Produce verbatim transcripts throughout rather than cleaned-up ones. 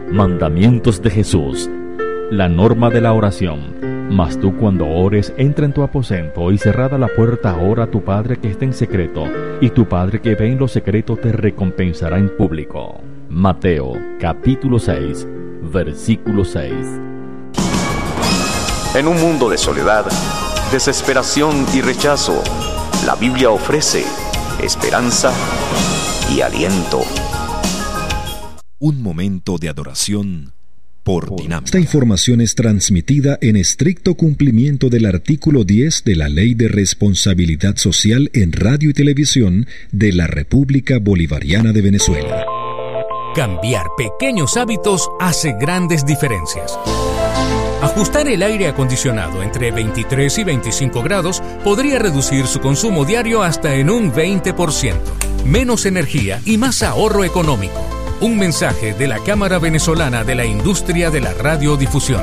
Mandamientos de Jesús. La norma de la oración. Mas tú cuando ores, entra en tu aposento y cerrada la puerta, ora a tu Padre que está en secreto, y tu Padre que ve en lo secreto te recompensará en público. Mateo, capítulo seis, versículo seis. En un mundo de soledad, desesperación y rechazo, la Biblia ofrece esperanza y aliento. Un momento de adoración por Dinámica. Esta información es transmitida en estricto cumplimiento del artículo diez de la Ley de Responsabilidad Social en Radio y Televisión de la República Bolivariana de Venezuela. Cambiar pequeños hábitos hace grandes diferencias. Ajustar el aire acondicionado entre veintitrés y veinticinco grados podría reducir su consumo diario hasta en un veinte por ciento. Menos energía y más ahorro económico. Un mensaje de la Cámara Venezolana de la Industria de la Radiodifusión.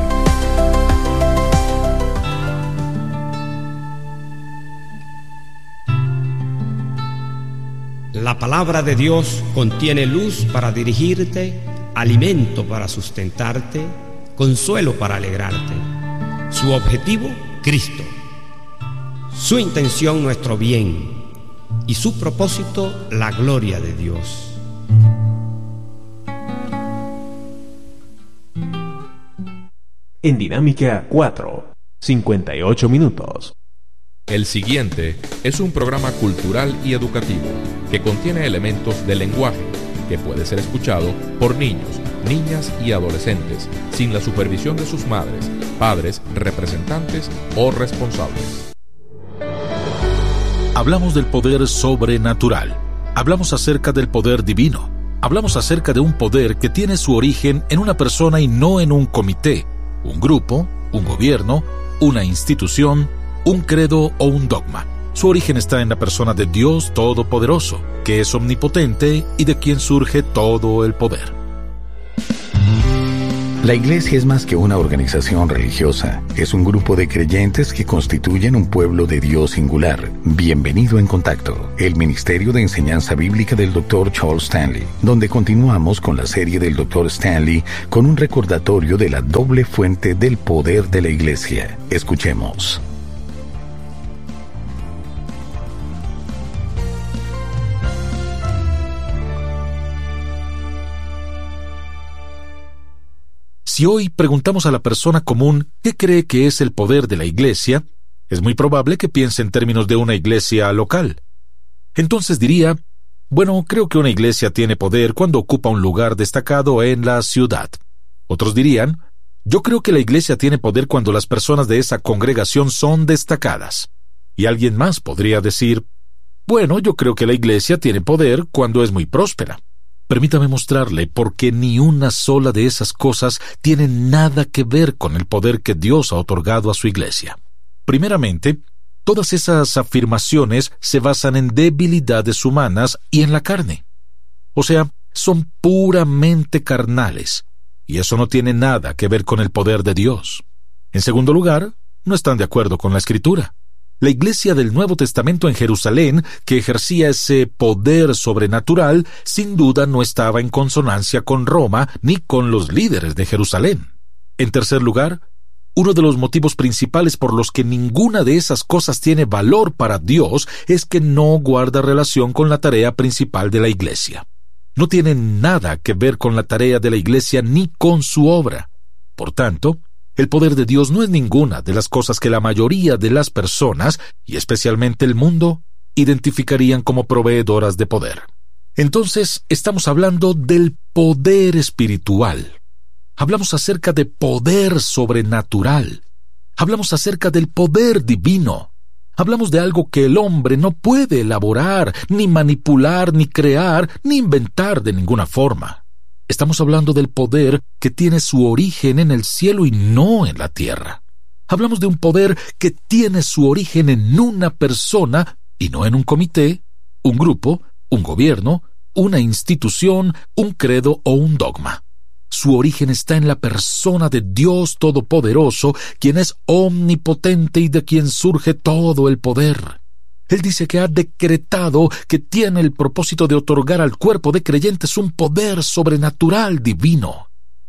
La palabra de Dios contiene luz para dirigirte, alimento para sustentarte, consuelo para alegrarte. Su objetivo, Cristo. Su intención, nuestro bien. Y su propósito, la gloria de Dios. En Dinámica cuatro, cincuenta y ocho minutos. El siguiente es un programa cultural y educativo que contiene elementos del lenguaje que puede ser escuchado por niños, niñas y adolescentes sin la supervisión de sus madres, padres, representantes o responsables. Hablamos del poder sobrenatural. Hablamos acerca del poder divino. Hablamos acerca de un poder que tiene su origen en una persona y no en un comité, un grupo, un gobierno, una institución, un credo o un dogma. Su origen está en la persona de Dios Todopoderoso, que es omnipotente y de quien surge todo el poder. La Iglesia es más que una organización religiosa. Es un grupo de creyentes que constituyen un pueblo de Dios singular. Bienvenido en Contacto, el Ministerio de Enseñanza Bíblica del doctor Charles Stanley, donde continuamos con la serie del doctor Stanley con un recordatorio de la doble fuente del poder de la Iglesia. Escuchemos. Si hoy preguntamos a la persona común qué cree que es el poder de la iglesia, es muy probable que piense en términos de una iglesia local. Entonces diría, bueno, creo que una iglesia tiene poder cuando ocupa un lugar destacado en la ciudad. Otros dirían, yo creo que la iglesia tiene poder cuando las personas de esa congregación son destacadas. Y alguien más podría decir, bueno, yo creo que la iglesia tiene poder cuando es muy próspera. Permítame mostrarle por qué ni una sola de esas cosas tiene nada que ver con el poder que Dios ha otorgado a su iglesia. Primeramente, todas esas afirmaciones se basan en debilidades humanas y en la carne. O sea, son puramente carnales, y eso no tiene nada que ver con el poder de Dios. En segundo lugar, no están de acuerdo con la Escritura. La iglesia del Nuevo Testamento en Jerusalén, que ejercía ese poder sobrenatural, sin duda no estaba en consonancia con Roma ni con los líderes de Jerusalén. En tercer lugar, uno de los motivos principales por los que ninguna de esas cosas tiene valor para Dios es que no guarda relación con la tarea principal de la iglesia. No tiene nada que ver con la tarea de la iglesia ni con su obra. Por tanto, el poder de Dios no es ninguna de las cosas que la mayoría de las personas, y especialmente el mundo, identificarían como proveedoras de poder. Entonces, estamos hablando del poder espiritual. Hablamos acerca de poder sobrenatural. Hablamos acerca del poder divino. Hablamos de algo que el hombre no puede elaborar, ni manipular, ni crear, ni inventar de ninguna forma. Estamos hablando del poder que tiene su origen en el cielo y no en la tierra. Hablamos de un poder que tiene su origen en una persona y no en un comité, un grupo, un gobierno, una institución, un credo o un dogma. Su origen está en la persona de Dios Todopoderoso, quien es omnipotente y de quien surge todo el poder. Él dice que ha decretado que tiene el propósito de otorgar al cuerpo de creyentes un poder sobrenatural divino.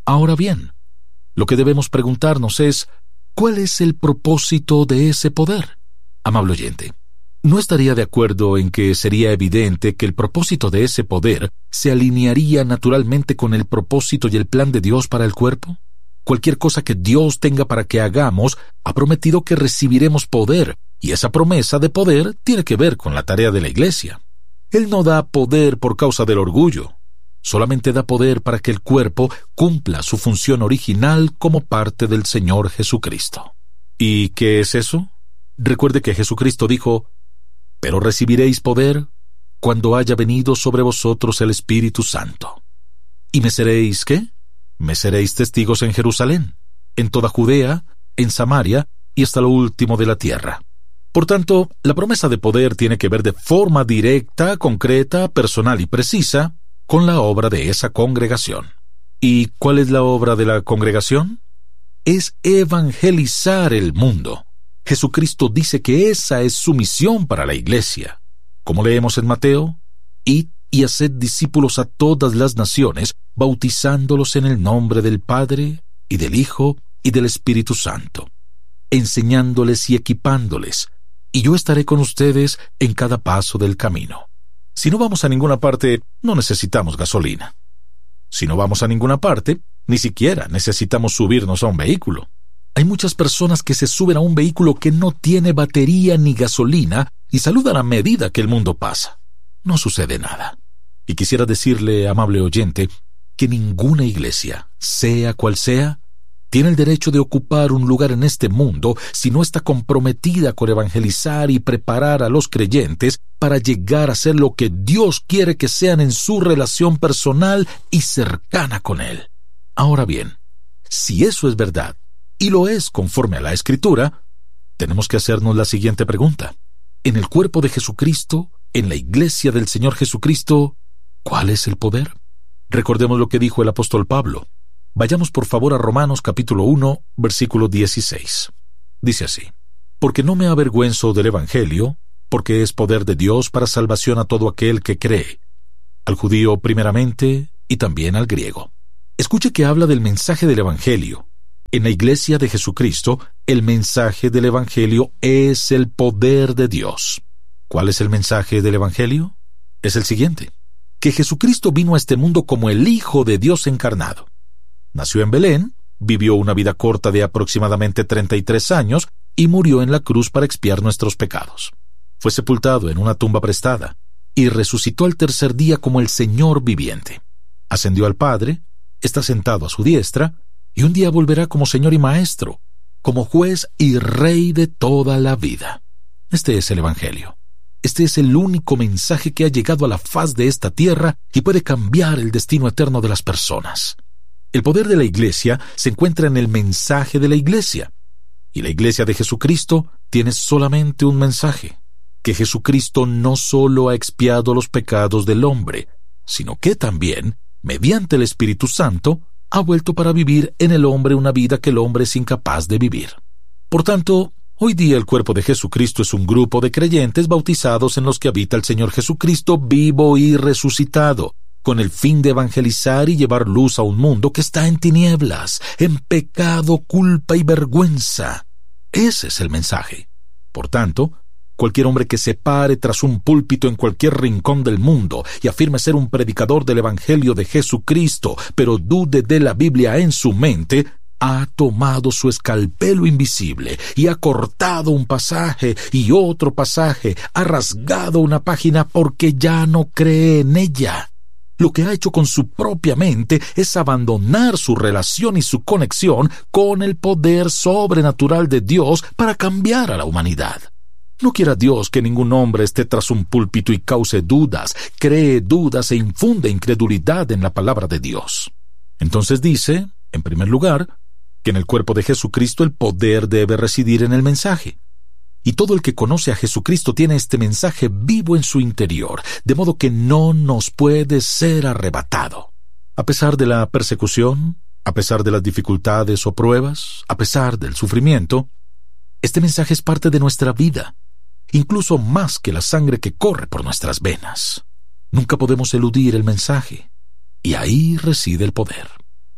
Ahora bien, lo que debemos preguntarnos es, ¿cuál es el propósito de ese poder? Amable oyente, ¿no estaría de acuerdo en que sería evidente que el propósito de ese poder se alinearía naturalmente con el propósito y el plan de Dios para el cuerpo? Cualquier cosa que Dios tenga para que hagamos, ha prometido que recibiremos poder, y esa promesa de poder tiene que ver con la tarea de la Iglesia. Él no da poder por causa del orgullo, solamente da poder para que el cuerpo cumpla su función original como parte del Señor Jesucristo. ¿Y qué es eso? Recuerde que Jesucristo dijo, «Pero recibiréis poder cuando haya venido sobre vosotros el Espíritu Santo. ¿Y me seréis qué? Me seréis testigos en Jerusalén, en toda Judea, en Samaria y hasta lo último de la tierra». Por tanto, la promesa de poder tiene que ver de forma directa, concreta, personal y precisa con la obra de esa congregación. ¿Y cuál es la obra de la congregación? Es evangelizar el mundo. Jesucristo dice que esa es su misión para la Iglesia. Como leemos en Mateo, «Id y haced discípulos a todas las naciones, bautizándolos en el nombre del Padre, y del Hijo, y del Espíritu Santo, enseñándoles y equipándoles, y yo estaré con ustedes en cada paso del camino». Si no vamos a ninguna parte, no necesitamos gasolina. Si no vamos a ninguna parte, ni siquiera necesitamos subirnos a un vehículo. Hay muchas personas que se suben a un vehículo que no tiene batería ni gasolina y saludan a medida que el mundo pasa. No sucede nada. Y quisiera decirle, amable oyente, que ninguna iglesia, sea cual sea, tiene el derecho de ocupar un lugar en este mundo si no está comprometida con evangelizar y preparar a los creyentes para llegar a ser lo que Dios quiere que sean en su relación personal y cercana con Él. Ahora bien, si eso es verdad, y lo es conforme a la Escritura, tenemos que hacernos la siguiente pregunta. En el cuerpo de Jesucristo, en la iglesia del Señor Jesucristo, ¿cuál es el poder? Recordemos lo que dijo el apóstol Pablo. Vayamos por favor a Romanos capítulo uno, versículo dieciséis. Dice así: «Porque no me avergüenzo del Evangelio, porque es poder de Dios para salvación a todo aquel que cree, al judío primeramente y también al griego». Escuche que habla del mensaje del Evangelio. En la iglesia de Jesucristo, el mensaje del Evangelio es el poder de Dios. ¿Cuál es el mensaje del Evangelio? Es el siguiente: que Jesucristo vino a este mundo como el Hijo de Dios encarnado. Nació en Belén, vivió una vida corta de aproximadamente treinta y tres años y murió en la cruz para expiar nuestros pecados. Fue sepultado en una tumba prestada y resucitó al tercer día como el Señor viviente. Ascendió al Padre, está sentado a su diestra y un día volverá como Señor y Maestro, como juez y Rey de toda la vida. Este es el Evangelio. Este es el único mensaje que ha llegado a la faz de esta tierra y puede cambiar el destino eterno de las personas. El poder de la Iglesia se encuentra en el mensaje de la Iglesia. Y la Iglesia de Jesucristo tiene solamente un mensaje: que Jesucristo no solo ha expiado los pecados del hombre, sino que también, mediante el Espíritu Santo, ha vuelto para vivir en el hombre una vida que el hombre es incapaz de vivir. Por tanto, hoy día el cuerpo de Jesucristo es un grupo de creyentes bautizados en los que habita el Señor Jesucristo vivo y resucitado, con el fin de evangelizar y llevar luz a un mundo que está en tinieblas, en pecado, culpa y vergüenza. Ese es el mensaje. Por tanto, cualquier hombre que se pare tras un púlpito en cualquier rincón del mundo y afirme ser un predicador del Evangelio de Jesucristo, pero dude de la Biblia en su mente, ha tomado su escalpelo invisible y ha cortado un pasaje y otro pasaje, ha rasgado una página porque ya no cree en ella. Lo que ha hecho con su propia mente es abandonar su relación y su conexión con el poder sobrenatural de Dios para cambiar a la humanidad. No quiera Dios que ningún hombre esté tras un púlpito y cause dudas, cree dudas e infunde incredulidad en la palabra de Dios. Entonces dice, en primer lugar, que en el cuerpo de Jesucristo el poder debe residir en el mensaje. Y todo el que conoce a Jesucristo tiene este mensaje vivo en su interior, de modo que no nos puede ser arrebatado. A pesar de la persecución, a pesar de las dificultades o pruebas, a pesar del sufrimiento, este mensaje es parte de nuestra vida, incluso más que la sangre que corre por nuestras venas. Nunca podemos eludir el mensaje, y ahí reside el poder.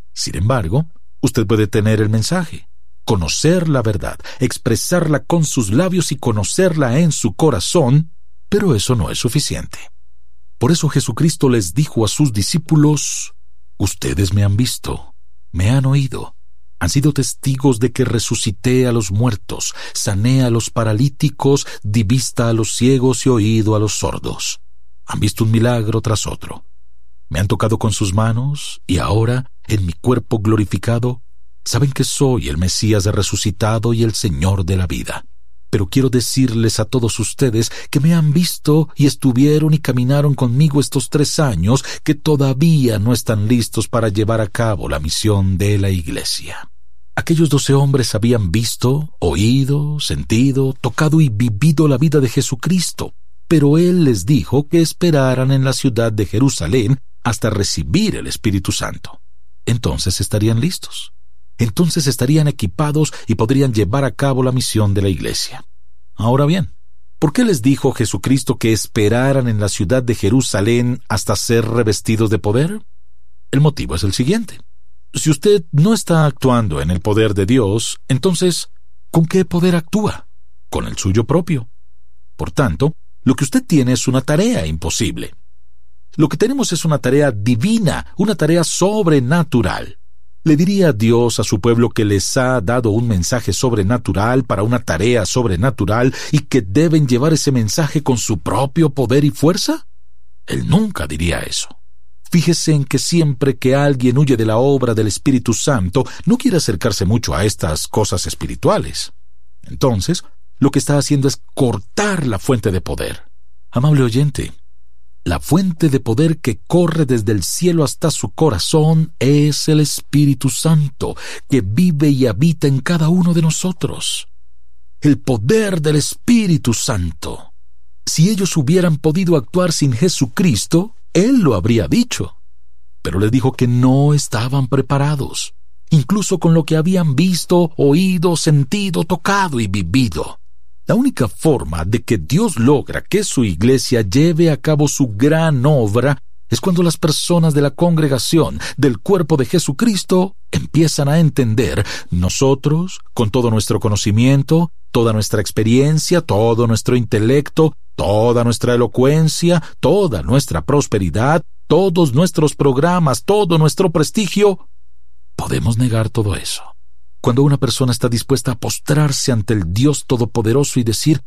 Sin embargo, usted puede tener el mensaje, conocer la verdad, expresarla con sus labios y conocerla en su corazón, pero eso no es suficiente. Por eso Jesucristo les dijo a sus discípulos: ustedes me han visto, me han oído, han sido testigos de que resucité a los muertos, sané a los paralíticos, di vista a los ciegos y oído a los sordos. Han visto un milagro tras otro. Me han tocado con sus manos y ahora, en mi cuerpo glorificado, saben que soy el Mesías resucitado y el Señor de la vida. Pero quiero decirles a todos ustedes que me han visto y estuvieron y caminaron conmigo estos tres años, que todavía no están listos para llevar a cabo la misión de la Iglesia. Aquellos doce hombres habían visto, oído, sentido, tocado y vivido la vida de Jesucristo, pero Él les dijo que esperaran en la ciudad de Jerusalén hasta recibir el Espíritu Santo. Entonces estarían listos. Entonces estarían equipados y podrían llevar a cabo la misión de la Iglesia. Ahora bien, ¿por qué les dijo Jesucristo que esperaran en la ciudad de Jerusalén hasta ser revestidos de poder? El motivo es el siguiente. Si usted no está actuando en el poder de Dios, entonces, ¿con qué poder actúa? Con el suyo propio. Por tanto, lo que usted tiene es una tarea imposible. Lo que tenemos es una tarea divina, una tarea sobrenatural. ¿Le diría Dios a su pueblo que les ha dado un mensaje sobrenatural para una tarea sobrenatural y que deben llevar ese mensaje con su propio poder y fuerza? Él nunca diría eso. Fíjese en que siempre que alguien huye de la obra del Espíritu Santo, no quiere acercarse mucho a estas cosas espirituales. Entonces, lo que está haciendo es cortar la fuente de poder. Amable oyente, la fuente de poder que corre desde el cielo hasta su corazón es el Espíritu Santo, que vive y habita en cada uno de nosotros. El poder del Espíritu Santo. Si ellos hubieran podido actuar sin Jesucristo, Él lo habría dicho. Pero les dijo que no estaban preparados, incluso con lo que habían visto, oído, sentido, tocado y vivido. La única forma de que Dios logra que su iglesia lleve a cabo su gran obra es cuando las personas de la congregación del cuerpo de Jesucristo empiezan a entender: nosotros, con todo nuestro conocimiento, toda nuestra experiencia, todo nuestro intelecto, toda nuestra elocuencia, toda nuestra prosperidad, todos nuestros programas, todo nuestro prestigio, podemos negar todo eso. Cuando una persona está dispuesta a postrarse ante el Dios Todopoderoso y decir: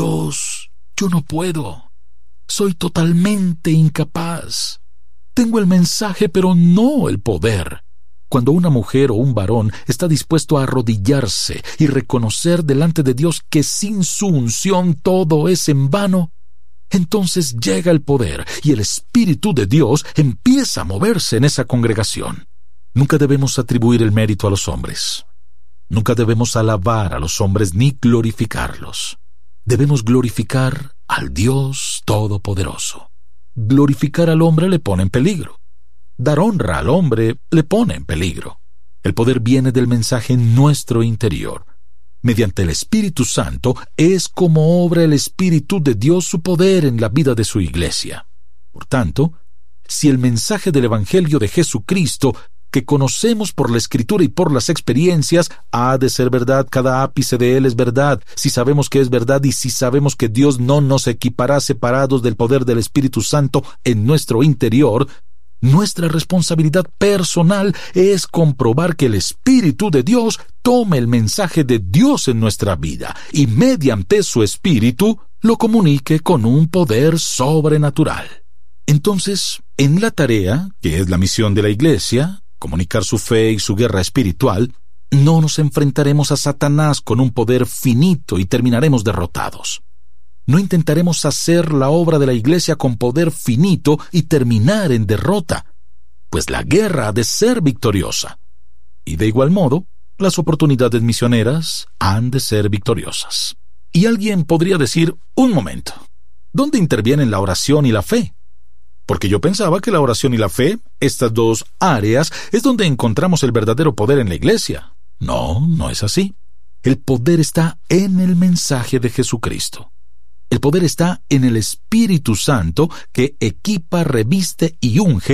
Dios, yo no puedo, soy totalmente incapaz, tengo el mensaje pero no el poder. Cuando una mujer o un varón está dispuesto a arrodillarse y reconocer delante de Dios que sin su unción todo es en vano, entonces llega el poder y el Espíritu de Dios empieza a moverse en esa congregación. Nunca debemos atribuir el mérito a los hombres. Nunca debemos alabar a los hombres ni glorificarlos. Debemos glorificar al Dios Todopoderoso. Glorificar al hombre le pone en peligro. Dar honra al hombre le pone en peligro. El poder viene del mensaje en nuestro interior. Mediante el Espíritu Santo es como obra el Espíritu de Dios su poder en la vida de su iglesia. Por tanto, si el mensaje del Evangelio de Jesucristo, que conocemos por la Escritura y por las experiencias, ha de ser verdad, cada ápice de él es verdad, si sabemos que es verdad y si sabemos que Dios no nos equipará separados del poder del Espíritu Santo en nuestro interior, nuestra responsabilidad personal es comprobar que el Espíritu de Dios tome el mensaje de Dios en nuestra vida y mediante su Espíritu lo comunique con un poder sobrenatural. Entonces, en la tarea, que es la misión de la Iglesia, comunicar su fe y su guerra espiritual, no nos enfrentaremos a Satanás con un poder finito y terminaremos derrotados. No intentaremos hacer la obra de la Iglesia con poder finito y terminar en derrota, pues la guerra ha de ser victoriosa. Y de igual modo, las oportunidades misioneras han de ser victoriosas. Y alguien podría decir: un momento, ¿dónde intervienen la oración y la fe? Porque yo pensaba que la oración y la fe, estas dos áreas, es donde encontramos el verdadero poder en la Iglesia. No, no es así. El poder está en el mensaje de Jesucristo. El poder está en el Espíritu Santo que equipa, reviste y unge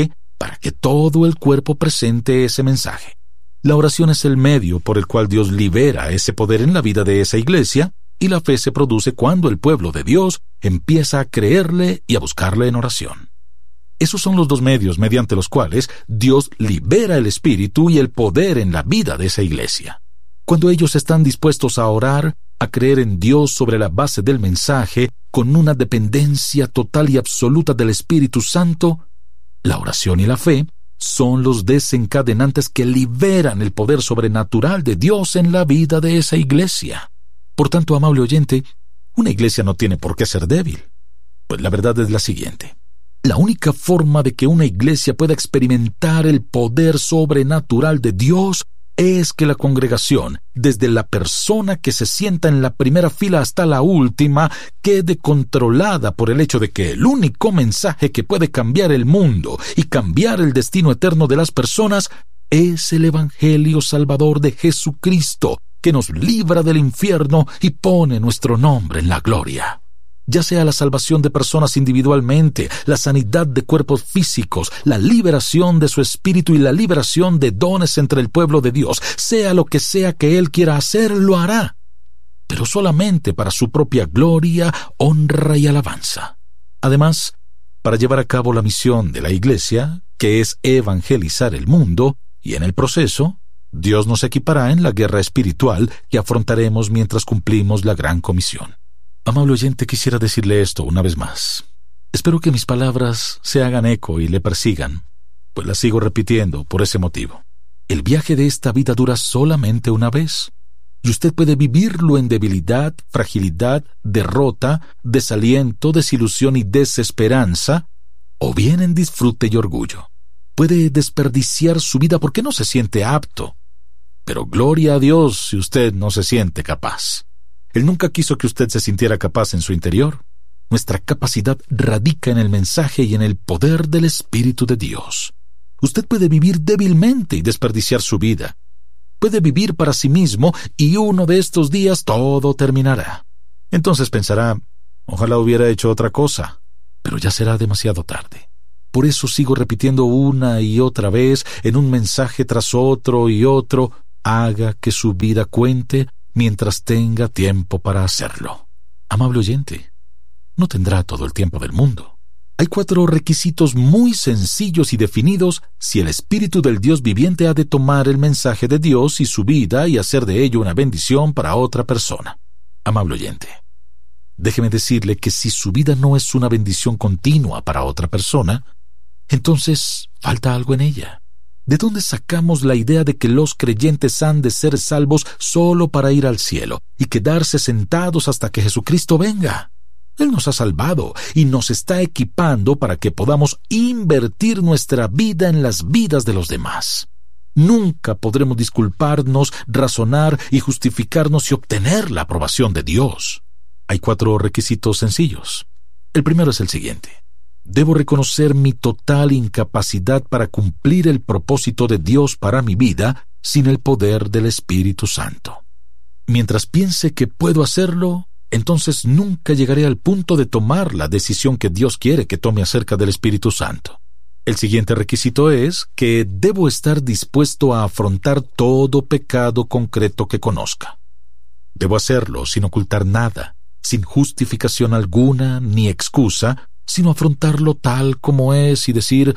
para que todo el cuerpo presente ese mensaje. La oración es el medio por el cual Dios libera ese poder en la vida de esa iglesia, y la fe se produce cuando el pueblo de Dios empieza a creerle y a buscarle en oración. Esos son los dos medios mediante los cuales Dios libera el espíritu y el poder en la vida de esa iglesia. Cuando ellos están dispuestos a orar, a creer en Dios sobre la base del mensaje, con una dependencia total y absoluta del Espíritu Santo, la oración y la fe son los desencadenantes que liberan el poder sobrenatural de Dios en la vida de esa iglesia. Por tanto, amable oyente, una iglesia no tiene por qué ser débil. Pues la verdad es la siguiente. La única forma de que una iglesia pueda experimentar el poder sobrenatural de Dios es que la congregación, desde la persona que se sienta en la primera fila hasta la última, quede controlada por el hecho de que el único mensaje que puede cambiar el mundo y cambiar el destino eterno de las personas es el Evangelio Salvador de Jesucristo, que nos libra del infierno y pone nuestro nombre en la gloria. Ya sea la salvación de personas individualmente, la sanidad de cuerpos físicos, la liberación de su espíritu y la liberación de dones entre el pueblo de Dios, sea lo que sea que Él quiera hacer, lo hará, pero solamente para su propia gloria, honra y alabanza. Además, para llevar a cabo la misión de la Iglesia, que es evangelizar el mundo, y en el proceso, Dios nos equipará en la guerra espiritual que afrontaremos mientras cumplimos la gran comisión. Amable oyente, quisiera decirle esto una vez más. Espero que mis palabras se hagan eco y le persigan, pues las sigo repitiendo por ese motivo. El viaje de esta vida dura solamente una vez, y usted puede vivirlo en debilidad, fragilidad, derrota, desaliento, desilusión y desesperanza, o bien en disfrute y orgullo. Puede desperdiciar su vida porque no se siente apto, pero gloria a Dios si usted no se siente capaz. Él nunca quiso que usted se sintiera capaz en su interior. Nuestra capacidad radica en el mensaje y en el poder del Espíritu de Dios. Usted puede vivir débilmente y desperdiciar su vida. Puede vivir para sí mismo y uno de estos días todo terminará. Entonces pensará, ojalá hubiera hecho otra cosa, pero ya será demasiado tarde. Por eso sigo repitiendo una y otra vez, en un mensaje tras otro y otro, haga que su vida cuente mientras tenga tiempo para hacerlo. Amable oyente, no tendrá todo el tiempo del mundo. Hay cuatro requisitos muy sencillos y definidos si el Espíritu del Dios viviente ha de tomar el mensaje de Dios y su vida y hacer de ello una bendición para otra persona. Amable oyente, déjeme decirle que si su vida no es una bendición continua para otra persona, entonces falta algo en ella. ¿De dónde sacamos la idea de que los creyentes han de ser salvos solo para ir al cielo y quedarse sentados hasta que Jesucristo venga? Él nos ha salvado y nos está equipando para que podamos invertir nuestra vida en las vidas de los demás. Nunca podremos disculparnos, razonar y justificarnos y obtener la aprobación de Dios. Hay cuatro requisitos sencillos. El primero es el siguiente. Debo reconocer mi total incapacidad para cumplir el propósito de Dios para mi vida sin el poder del Espíritu Santo. Mientras piense que puedo hacerlo, entonces nunca llegaré al punto de tomar la decisión que Dios quiere que tome acerca del Espíritu Santo. El siguiente requisito es que debo estar dispuesto a afrontar todo pecado concreto que conozca. Debo hacerlo sin ocultar nada, sin justificación alguna ni excusa, sino afrontarlo tal como es y decir,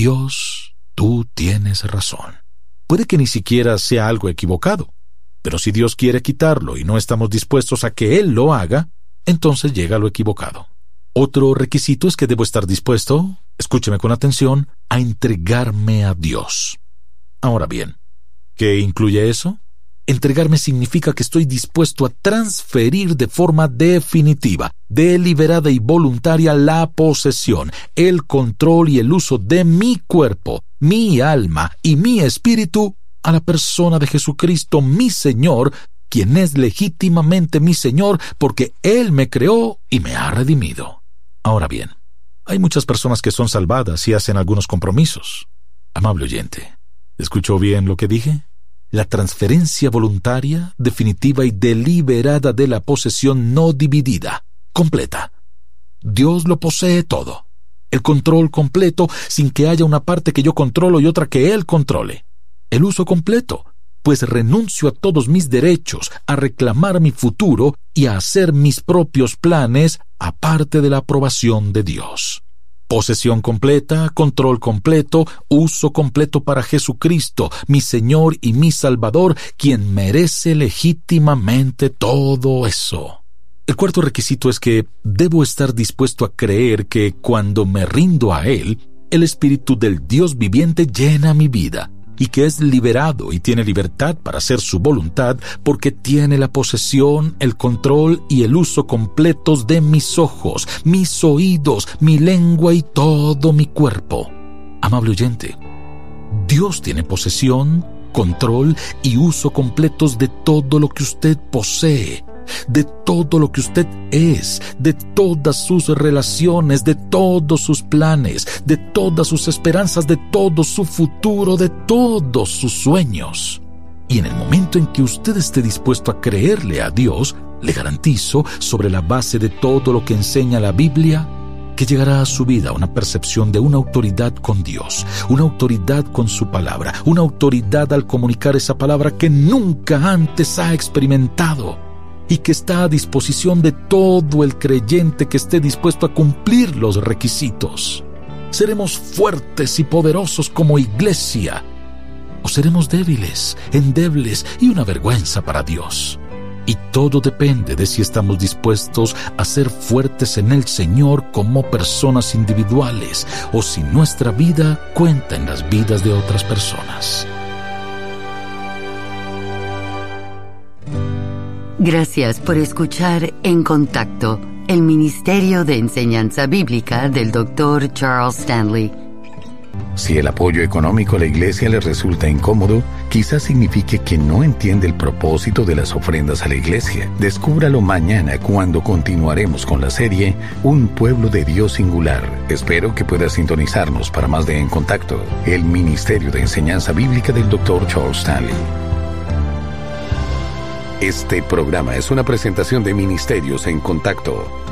Dios, tú tienes razón. Puede que ni siquiera sea algo equivocado, pero si Dios quiere quitarlo y no estamos dispuestos a que Él lo haga, entonces llega lo equivocado. Otro requisito es que debo estar dispuesto, escúcheme con atención, a entregarme a Dios. Ahora bien, ¿qué incluye eso? Entregarme significa que estoy dispuesto a transferir de forma definitiva, deliberada y voluntaria la posesión, el control y el uso de mi cuerpo, mi alma y mi espíritu a la persona de Jesucristo, mi Señor, quien es legítimamente mi Señor porque Él me creó y me ha redimido. Ahora bien, hay muchas personas que son salvadas y hacen algunos compromisos. Amable oyente, ¿escuchó bien lo que dije? La transferencia voluntaria, definitiva y deliberada de la posesión no dividida, completa. Dios lo posee todo. El control completo sin que haya una parte que yo controlo y otra que Él controle. El uso completo, pues renuncio a todos mis derechos, a reclamar mi futuro y a hacer mis propios planes aparte de la aprobación de Dios. Posesión completa, control completo, uso completo para Jesucristo, mi Señor y mi Salvador, quien merece legítimamente todo eso. El cuarto requisito es que debo estar dispuesto a creer que cuando me rindo a Él, el Espíritu del Dios viviente llena mi vida, y que es liberado y tiene libertad para hacer su voluntad porque tiene la posesión, el control y el uso completos de mis ojos, mis oídos, mi lengua y todo mi cuerpo. Amable oyente, Dios tiene posesión, control y uso completos de todo lo que usted posee, de todo lo que usted es, de todas sus relaciones, de todos sus planes, de todas sus esperanzas, de todo su futuro, de todos sus sueños. Y en el momento en que usted esté dispuesto a creerle a Dios, le garantizo, sobre la base de todo lo que enseña la Biblia, que llegará a su vida una percepción de una autoridad con Dios, una autoridad con su palabra, una autoridad al comunicar esa palabra que nunca antes ha experimentado, y que está a disposición de todo el creyente que esté dispuesto a cumplir los requisitos. ¿Seremos fuertes y poderosos como iglesia? ¿O seremos débiles, endebles y una vergüenza para Dios? Y todo depende de si estamos dispuestos a ser fuertes en el Señor como personas individuales, o si nuestra vida cuenta en las vidas de otras personas. Gracias por escuchar En Contacto, el Ministerio de Enseñanza Bíblica del doctor Charles Stanley. Si el apoyo económico a la iglesia le resulta incómodo, quizás signifique que no entiende el propósito de las ofrendas a la iglesia. Descúbralo mañana cuando continuaremos con la serie Un Pueblo de Dios Singular. Espero que pueda sintonizarnos para más de En Contacto, el Ministerio de Enseñanza Bíblica del doctor Charles Stanley. Este programa es una presentación de Ministerios en Contacto,